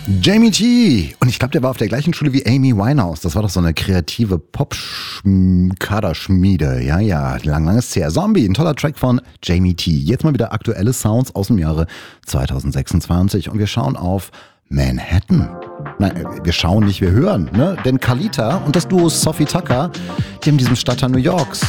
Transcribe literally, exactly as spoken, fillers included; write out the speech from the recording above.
Jamie T. Und ich glaube, der war auf der gleichen Schule wie Amy Winehouse. Das war doch so eine kreative Pop-Kaderschmiede. Ja, ja, lang, lang ist es her. Zombie, ein toller Track von Jamie T. Jetzt mal wieder aktuelle Sounds aus dem Jahre zwanzig sechsundzwanzig. Und wir schauen auf Manhattan. Nein, wir schauen nicht, wir hören, ne? Denn Kalita und das Duo Sophie Tucker, die haben diesen Stadtteil New Yorks